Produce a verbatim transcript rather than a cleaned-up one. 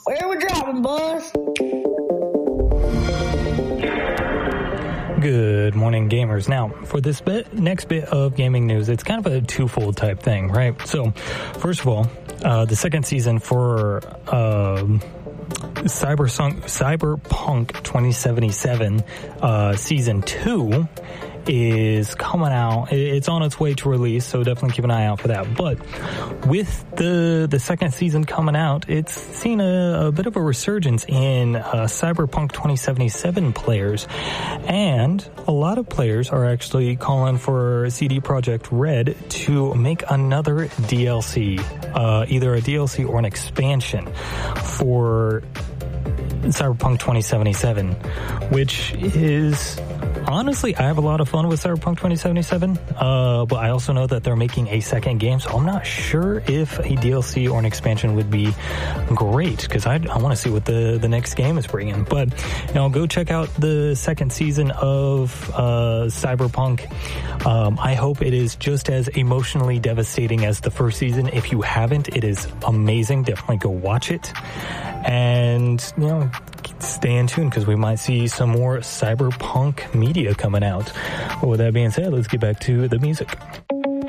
Where we dropping, boss? Good morning, gamers. Now, for this bit, next bit of gaming news, it's kind of a twofold type thing, right? So, first of all, uh, the second season for uh, Cyber Cyberpunk twenty seventy-seven uh, Season two is coming out. It's on its way to release, so definitely keep an eye out for that. But with the the second season coming out, it's seen a, a bit of a resurgence in uh, Cyberpunk twenty seventy-seven players, and a lot of players are actually calling for C D Projekt Red to make another D L C, uh, either a D L C or an expansion for Cyberpunk twenty seventy-seven, which is... Honestly, I have a lot of fun with Cyberpunk twenty seventy-seven, uh, but I also know that they're making a second game, so I'm not sure if a D L C or an expansion would be great, because I, I want to see what the, the next game is bringing. But, you know, go check out the second season of uh, Cyberpunk. Um, I hope it is just as emotionally devastating as the first season. If you haven't, it is amazing. Definitely go watch it. And, you know, stay in tune because we might see some more Cyberpunk media coming out. But with that being said, let's get back to the music.